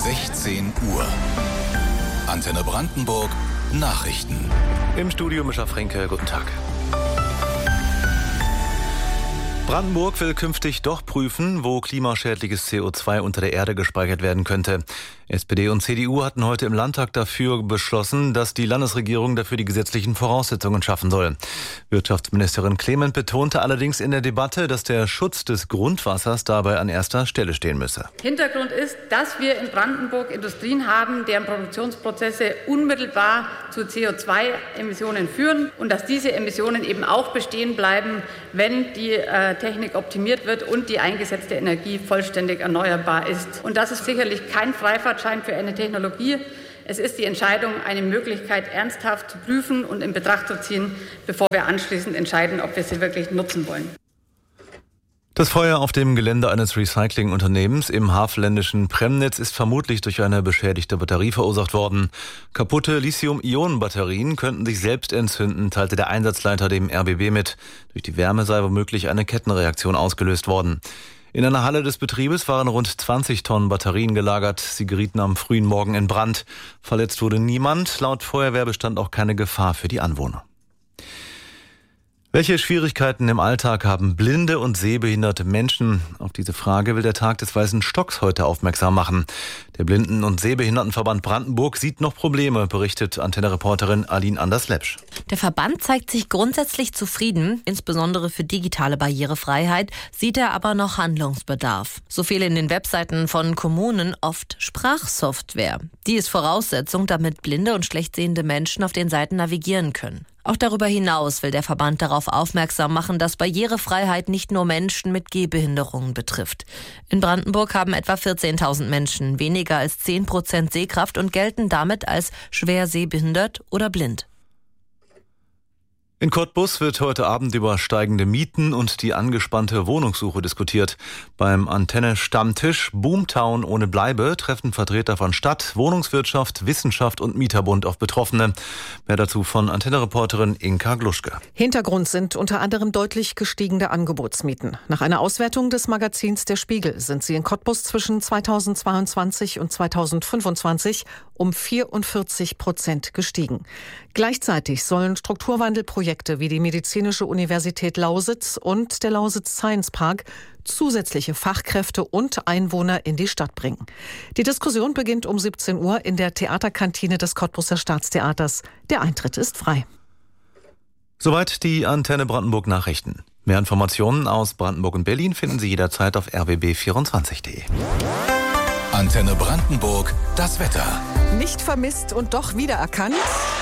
16 Uhr. Antenne Brandenburg Nachrichten. Im Studio Mischa Fränke, guten Tag. Brandenburg will künftig doch prüfen, wo klimaschädliches CO2 unter der Erde gespeichert werden könnte. SPD und CDU hatten heute im Landtag dafür beschlossen, dass die Landesregierung dafür die gesetzlichen Voraussetzungen schaffen soll. Wirtschaftsministerin Clement betonte allerdings in der Debatte, dass der Schutz des Grundwassers dabei an erster Stelle stehen müsse. Hintergrund ist, dass wir in Brandenburg Industrien haben, deren Produktionsprozesse unmittelbar zu CO2-Emissionen führen und dass diese Emissionen eben auch bestehen bleiben, wenn die Technik optimiert wird und die eingesetzte Energie vollständig erneuerbar ist. Und das ist sicherlich kein Freifahrtschein für eine Technologie. Es ist die Entscheidung, eine Möglichkeit ernsthaft zu prüfen und in Betracht zu ziehen, bevor wir anschließend entscheiden, ob wir sie wirklich nutzen wollen. Das Feuer auf dem Gelände eines Recyclingunternehmens im havelländischen Premnitz ist vermutlich durch eine beschädigte Batterie verursacht worden. Kaputte Lithium-Ionen-Batterien könnten sich selbst entzünden, teilte der Einsatzleiter dem RBB mit. Durch die Wärme sei womöglich eine Kettenreaktion ausgelöst worden. In einer Halle des Betriebes waren rund 20 Tonnen Batterien gelagert. Sie gerieten am frühen Morgen in Brand. Verletzt wurde niemand. Laut Feuerwehr bestand auch keine Gefahr für die Anwohner. Welche Schwierigkeiten im Alltag haben blinde und sehbehinderte Menschen? Auf diese Frage will der Tag des Weißen Stocks heute aufmerksam machen. Der Blinden- und Sehbehindertenverband Brandenburg sieht noch Probleme, berichtet Antenne-Reporterin Aline Anders-Lepsch. Der Verband zeigt sich grundsätzlich zufrieden. Insbesondere für digitale Barrierefreiheit sieht er aber noch Handlungsbedarf. So fehlt in den Webseiten von Kommunen oft Sprachsoftware. Die ist Voraussetzung, damit blinde und schlecht sehende Menschen auf den Seiten navigieren können. Auch darüber hinaus will der Verband darauf aufmerksam machen, dass Barrierefreiheit nicht nur Menschen mit Gehbehinderungen betrifft. In Brandenburg haben etwa 14.000 Menschen weniger als 10% Sehkraft und gelten damit als schwer sehbehindert oder blind. In Cottbus wird heute Abend über steigende Mieten und die angespannte Wohnungssuche diskutiert. Beim Antenne-Stammtisch Boomtown ohne Bleibe treffen Vertreter von Stadt, Wohnungswirtschaft, Wissenschaft und Mieterbund auf Betroffene. Mehr dazu von Antenne-Reporterin Inka Gluschke. Hintergrund sind unter anderem deutlich gestiegene Angebotsmieten. Nach einer Auswertung des Magazins Der Spiegel sind sie in Cottbus zwischen 2022 und 2025 um 44% gestiegen. Gleichzeitig sollen Strukturwandelprojekte wie die Medizinische Universität Lausitz und der Lausitz Science Park zusätzliche Fachkräfte und Einwohner in die Stadt bringen. Die Diskussion beginnt um 17 Uhr in der Theaterkantine des Cottbuser Staatstheaters. Der Eintritt ist frei. Soweit die Antenne Brandenburg Nachrichten. Mehr Informationen aus Brandenburg und Berlin finden Sie jederzeit auf rbb24.de. Antenne Brandenburg, das Wetter. Nicht vermisst und doch wiedererkannt.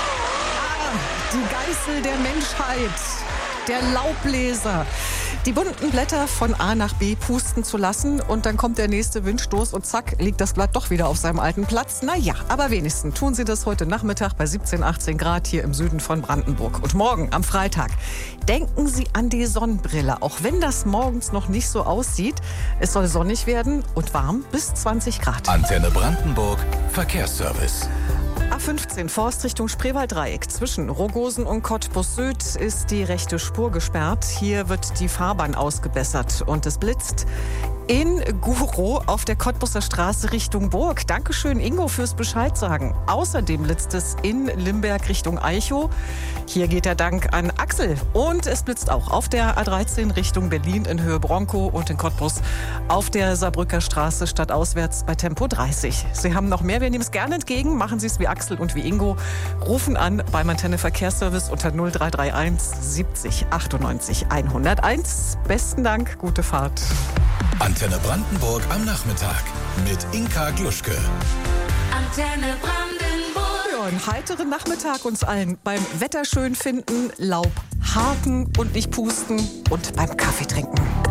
Die Geißel der Menschheit, der Laubbläser. Die bunten Blätter von A nach B pusten zu lassen und dann kommt der nächste Windstoß und zack, liegt das Blatt doch wieder auf seinem alten Platz. Naja, aber wenigstens tun Sie das heute Nachmittag bei 17, 18 Grad hier im Süden von Brandenburg. Und morgen am Freitag denken Sie an die Sonnenbrille, auch wenn das morgens noch nicht so aussieht. Es soll sonnig werden und warm bis 20 Grad. Antenne Brandenburg Verkehrsservice. A15 Forst Richtung Spreewalddreieck. Zwischen Rogosen und Cottbus Süd ist die rechte Spur gesperrt. Hier wird die Fahrbahn ausgebessert und es blitzt in Gurow auf der Cottbuser Straße Richtung Burg. Dankeschön, Ingo, fürs Bescheid sagen. Außerdem blitzt es in Limberg Richtung Eichow. Hier geht der Dank an Axel. Und es blitzt auch auf der A13 Richtung Berlin in Höhe Bronkow und in Cottbus auf der Saarbrücker Straße stadtauswärts bei Tempo 30. Sie haben noch mehr, wir nehmen es gerne entgegen. Machen Sie es wie Axel und wie Ingo. Rufen an beim Antenne Verkehrsservice unter 0331 70 98 101. Besten Dank, gute Fahrt. Antenne Brandenburg am Nachmittag mit Inka Gluschke. Antenne Brandenburg. Ja, einen heiteren Nachmittag uns allen beim Wetter schön finden, Laub haken und nicht pusten und beim Kaffee trinken.